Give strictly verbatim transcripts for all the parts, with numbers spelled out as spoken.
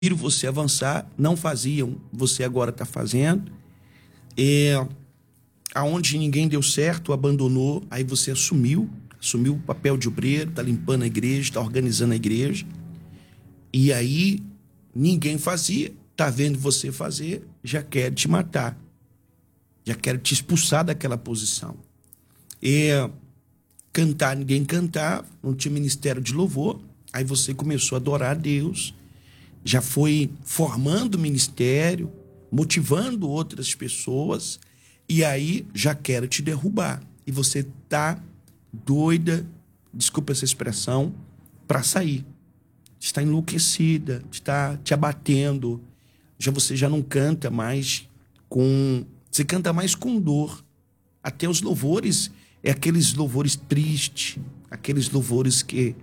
viram você avançar, não faziam, você agora está fazendo. É, aonde ninguém deu certo, abandonou, aí você assumiu, assumiu o papel de obreiro, está limpando a igreja, está organizando a igreja. E aí ninguém fazia, está vendo você fazer, já quer te matar, já quer te expulsar daquela posição. É, cantar, ninguém cantava, não tinha ministério de louvor, aí você começou a adorar a Deus, já foi formando o ministério, motivando outras pessoas, e aí já quero te derrubar. E você tá doida, desculpa essa expressão, para sair. Está enlouquecida, está te abatendo. Já você já não canta mais com... Você canta mais com dor. Até os louvores, é aqueles louvores tristes, aqueles louvores que...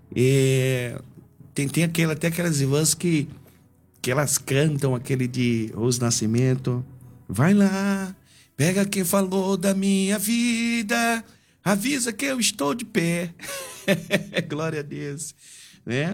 É, tem tem aquela, até aquelas irmãs que... que elas cantam aquele de Rose Nascimento. Vai lá, pega quem falou da minha vida, avisa que eu estou de pé. Glória a Deus, né?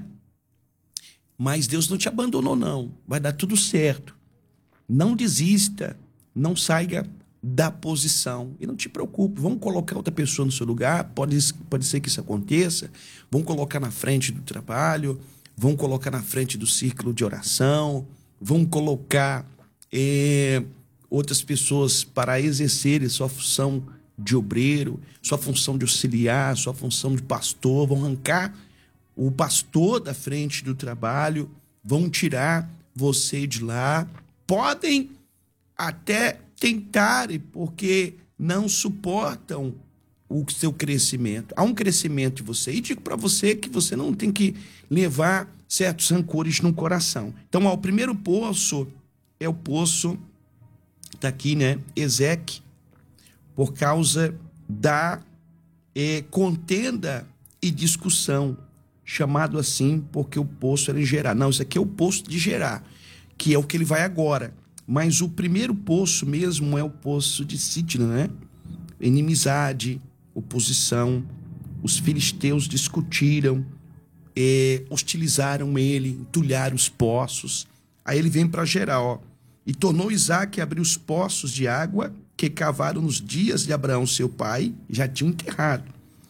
Mas Deus não te abandonou, não. Vai dar tudo certo. Não desista, não saia da posição. E não te preocupe, vamos colocar outra pessoa no seu lugar, pode, pode ser que isso aconteça, vamos colocar na frente do trabalho, vão colocar na frente do círculo de oração, vão colocar é, outras pessoas para exercerem sua função de obreiro, sua função de auxiliar, sua função de pastor, vão arrancar o pastor da frente do trabalho, vão tirar você de lá, podem até tentarem, porque não suportam o seu crescimento. Há um crescimento de você. E digo para você que você não tem que levar certos rancores no coração. Então, ó, o primeiro poço é o poço, está aqui, né? Ezeque, por causa da é, contenda e discussão, chamado assim porque o poço era em Gerar. Não, isso aqui é o poço de Gerar, que é o que ele vai agora. Mas o primeiro poço mesmo é o poço de Sitna, né? Inimizade, oposição, os filisteus discutiram, é, hostilizaram ele, entulharam os poços. Aí ele vem para Gerar, ó. E tornou Isaque a abrir os poços de água que cavaram nos dias de Abraão, seu pai, já tinham enterrado.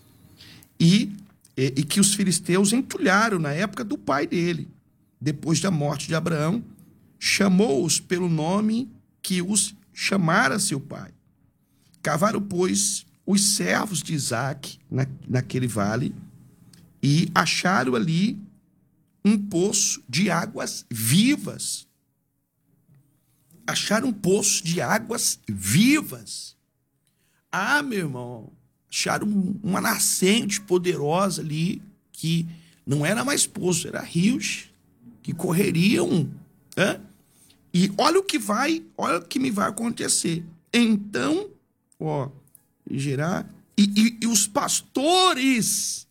E, e, e que os filisteus entulharam na época do pai dele. Depois da morte de Abraão, chamou-os pelo nome que os chamara seu pai. Cavaram, pois, os servos de Isaque na, naquele vale e acharam ali um poço de águas vivas. Acharam um poço de águas vivas. Ah, meu irmão, acharam uma nascente poderosa ali que não era mais poço, era rios que correriam. Né? E olha o que vai, olha o que me vai acontecer. Então, ó, Gerar, e, e, e os pastores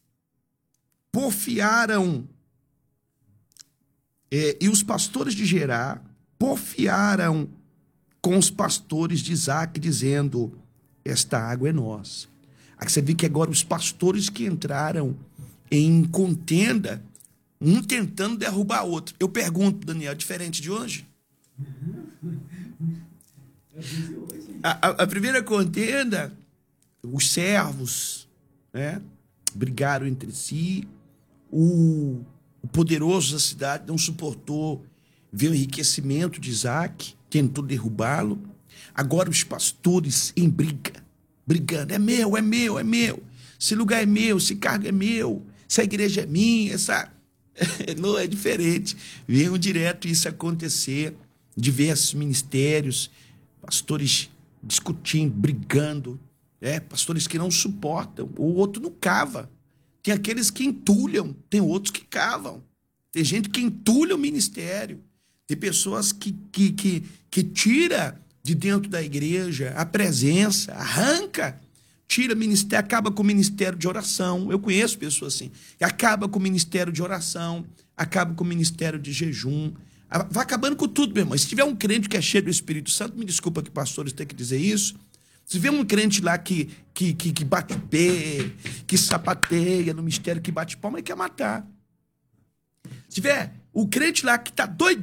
porfiaram, é, e os pastores de Gerar porfiaram com os pastores de Isaque, dizendo, esta água é nossa. Aí você vê que agora os pastores que entraram em contenda, um tentando derrubar o outro. Eu pergunto, Daniel, diferente de hoje? A, a, a primeira contenda, os servos, né, brigaram entre si, o, o poderoso da cidade não suportou ver o enriquecimento de Isaque, tentou derrubá-lo. Agora os pastores em briga, brigando, é meu, é meu, é meu, esse lugar é meu, esse cargo é meu, essa igreja é minha, essa... Não, é diferente. Viram direto isso acontecer, diversos ministérios, pastores discutindo, brigando, é, pastores que não suportam, o outro não cava. Tem aqueles que entulham, tem outros que cavam. Tem gente que entulha o ministério. Tem pessoas que, que, que, que tira de dentro da igreja a presença, arranca, tira ministério, acaba com o ministério de oração. Eu conheço pessoas assim. Acaba com o ministério de oração, acaba com o ministério de jejum. Vai acabando com tudo, meu irmão. Se tiver um crente que é cheio do Espírito Santo, me desculpa que pastores têm que dizer isso, se tiver um crente lá que, que, que, que bate pé, que sapateia no mistério, que bate palma, ele quer matar. Se tiver O crente lá que tá doido